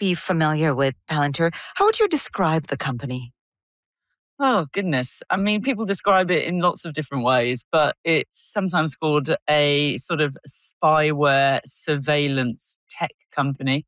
be familiar with Palantir. How would you describe the company? Oh, goodness. I mean, people describe it in lots of different ways, but it's sometimes called a sort of spyware surveillance tech company.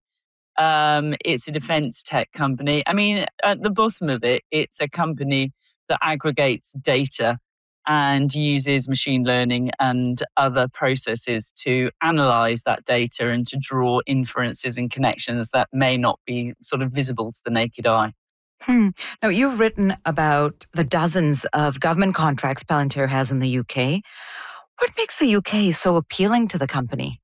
It's a defense tech company. I mean, at the bottom of it, it's a company that aggregates data and uses machine learning and other processes to analyze that data and to draw inferences and connections that may not be sort of visible to the naked eye. Hmm. Now, you've written about the dozens of government contracts Palantir has in the UK. What makes the UK so appealing to the company?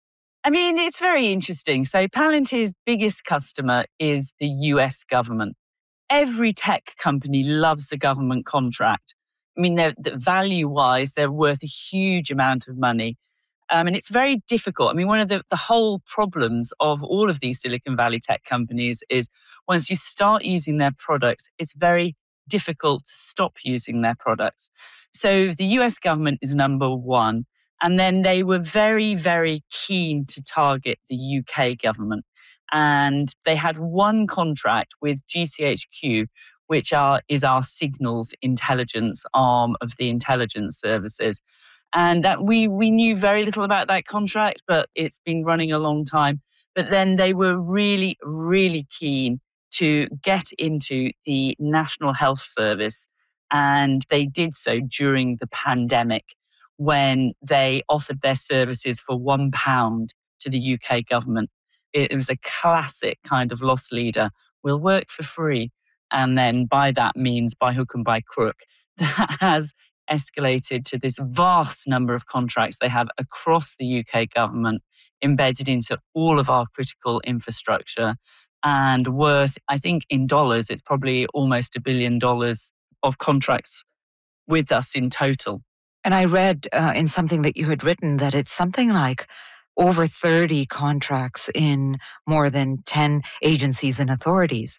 I mean, it's very interesting. So Palantir's biggest customer is the US government. Every tech company loves a government contract. I mean, value-wise, they're worth a huge amount of money. And it's very difficult. I mean, one of the whole problems of all of these Silicon Valley tech companies is once you start using their products, it's very difficult to stop using their products. So the US government is number one. And then they were very, very keen to target the UK government. And they had one contract with GCHQ, which is our signals intelligence arm of the intelligence services. And that we knew very little about that contract, but it's been running a long time. But then they were really, really keen to get into the National Health Service. And they did so during the pandemic when they offered their services for £1 to the UK government. It was a classic kind of loss leader. We'll work for free. And then by that means, by hook and by crook, that has escalated to this vast number of contracts they have across the UK government, embedded into all of our critical infrastructure, and worth, I think in dollars, it's probably almost $1 billion of contracts with us in total. And I read in something that you had written that it's something like over 30 contracts in more than 10 agencies and authorities.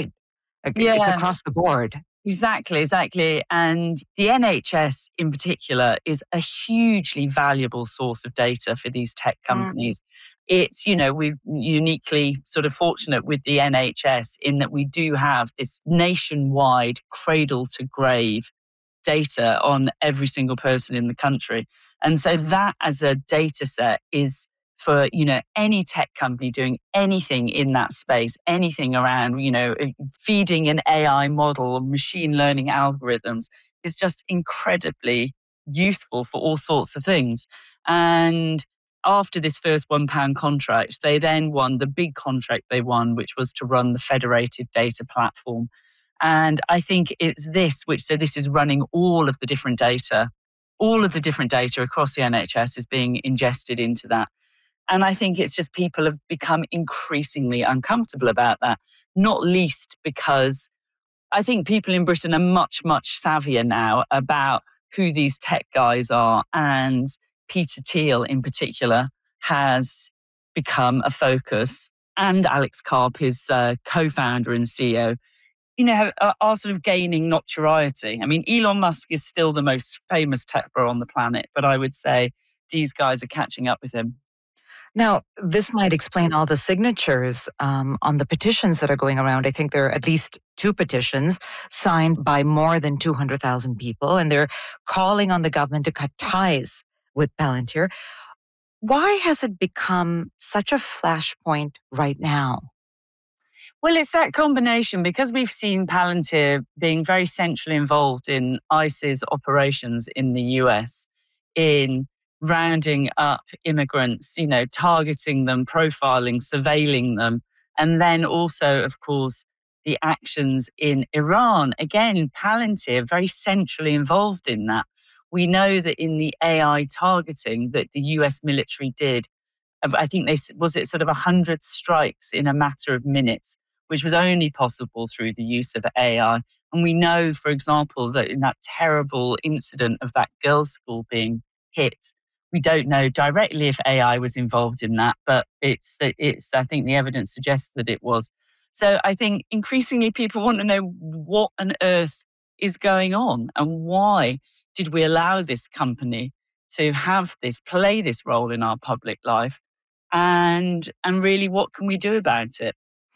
It's across the board. Exactly. And the NHS in particular is a hugely valuable source of data for these tech companies. It's, we're uniquely sort of fortunate with the NHS in that we do have this nationwide cradle to grave data on every single person in the country. And so that as a data set is for, any tech company doing anything in that space, anything around, feeding an AI model or machine learning algorithms is just incredibly useful for all sorts of things. And after this first £1 contract, they then won the big contract they won, which was to run the federated data platform. And I think it's this is running all of the different data across the NHS is being ingested into that. And I think it's just people have become increasingly uncomfortable about that, not least because I think people in Britain are much, much savvier now about who these tech guys are. And Peter Thiel in particular has become a focus, and Alex Karp, his co-founder and CEO, are sort of gaining notoriety. I mean, Elon Musk is still the most famous tech bro on the planet, but I would say these guys are catching up with him. Now, this might explain all the signatures on the petitions that are going around. I think there are at least 2 petitions signed by more than 200,000 people, and they're calling on the government to cut ties with Palantir. Why has it become such a flashpoint right now? Well, it's that combination because we've seen Palantir being very centrally involved in ICE's operations in the US, in rounding up immigrants, targeting them, profiling, surveilling them. And then also, of course, the actions in Iran. Again, Palantir very centrally involved in that. We know that in the AI targeting that the US military did, I think was it sort of 100 strikes in a matter of minutes, which was only possible through the use of AI. And we know, for example, that in that terrible incident of that girls' school being hit, we don't know directly if AI was involved in that, but it's I think the evidence suggests that it was. So I think increasingly people want to know what on earth is going on and why did we allow this company to play this role in our public life, and really what can we do about it?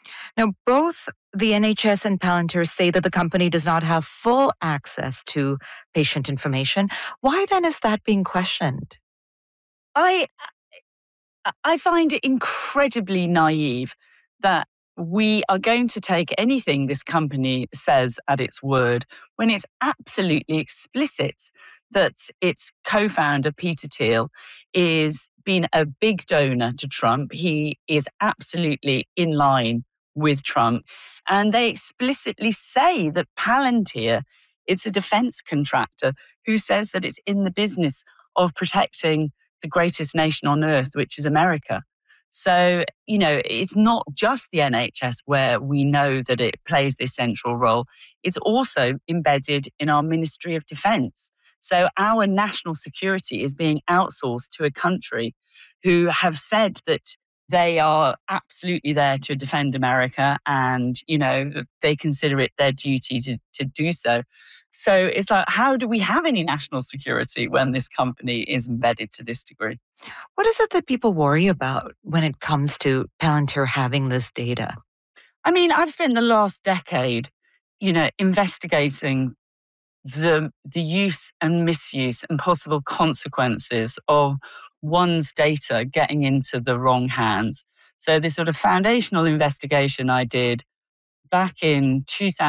Now, both the NHS and Palantir say that the company does not have full access to patient information. Why then is that being questioned? I find it incredibly naive that we are going to take anything this company says at its word when it's absolutely explicit that its co-founder, Peter Thiel, is been a big donor to Trump. He is absolutely in line with Trump. And they explicitly say that Palantir, it's a defense contractor who says that it's in the business of protecting the greatest nation on earth, which is America. So, it's not just the NHS where we know that it plays this central role. It's also embedded in our Ministry of Defense. So our national security is being outsourced to a country who have said that they are absolutely there to defend America and, they consider it their duty to do so. So it's like, how do we have any national security when this company is embedded to this degree? What is it that people worry about when it comes to Palantir having this data? I mean, I've spent the last decade, investigating the use and misuse and possible consequences of one's data getting into the wrong hands. So this sort of foundational investigation I did back in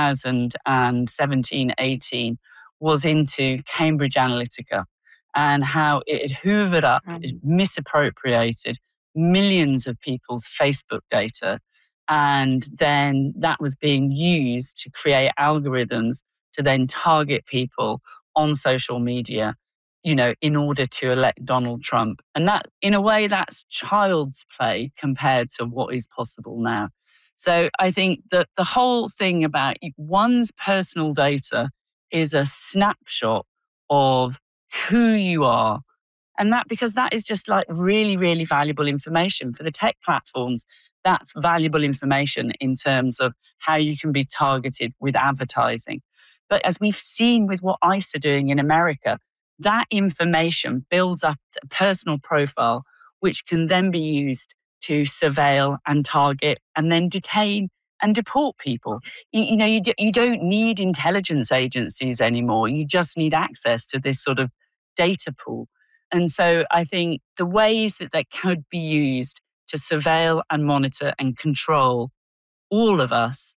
2017-18 was into Cambridge Analytica and how it had hoovered up, it misappropriated millions of people's Facebook data. And then that was being used to create algorithms to then target people on social media, in order to elect Donald Trump. And that, in a way, that's child's play compared to what is possible now. So I think that the whole thing about one's personal data is a snapshot of who you are. And because that is just like really, really valuable information for the tech platforms. That's valuable information in terms of how you can be targeted with advertising. But as we've seen with what ICE are doing in America, that information builds up a personal profile, which can then be used to surveil and target and then detain and deport people. You don't need intelligence agencies anymore. You just need access to this sort of data pool. And so I think the ways that could be used to surveil and monitor and control all of us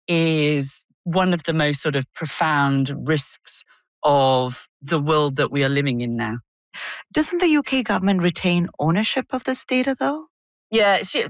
is one of the most sort of profound risks of the world that we are living in now. Doesn't the UK government retain ownership of this data, though? Yeah, so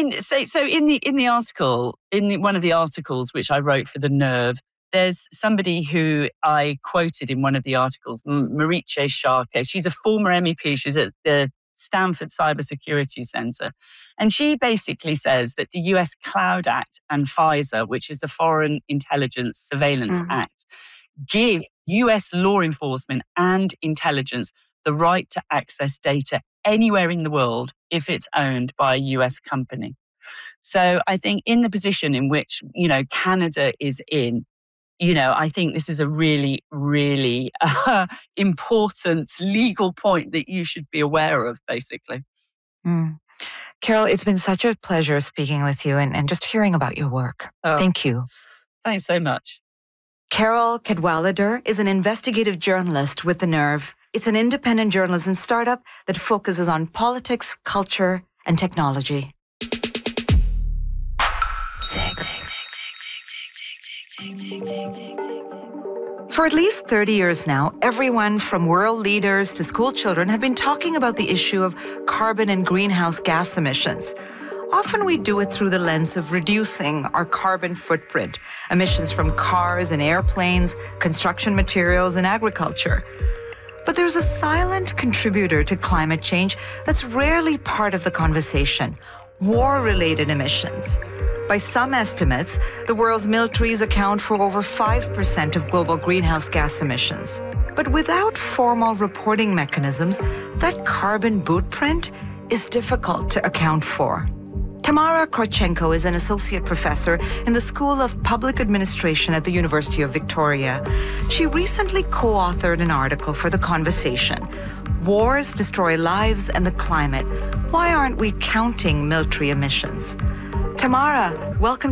in the article, one of the articles which I wrote for The Nerve, there's somebody who I quoted in one of the articles, Marietje Schaake. She's a former MEP. She's at the Stanford Cybersecurity Center. And she basically says that the US Cloud Act and FISA, which is the Foreign Intelligence Surveillance Act, give US law enforcement and intelligence the right to access data anywhere in the world if it's owned by a US company. So I think in the position in which, Canada is in, I think this is a really, really important legal point that you should be aware of, basically. Carol, it's been such a pleasure speaking with you and just hearing about your work. Thank you. Thanks so much. Carol Cadwalader is an investigative journalist with The Nerve. It's an independent journalism startup that focuses on politics, culture, and technology. For at least 30 years now, everyone from world leaders to school children have been talking about the issue of carbon and greenhouse gas emissions. Often we do it through the lens of reducing our carbon footprint, emissions from cars and airplanes, construction materials, and agriculture. But there's a silent contributor to climate change that's rarely part of the conversation: war-related emissions. By some estimates, the world's militaries account for over 5% of global greenhouse gas emissions. But without formal reporting mechanisms, that carbon bootprint is difficult to account for. Tamara Krochenko is an associate professor in the School of Public Administration at the University of Victoria. She recently co-authored an article for The Conversation: Wars Destroy Lives and the Climate. Why aren't we counting military emissions? Tamara, welcome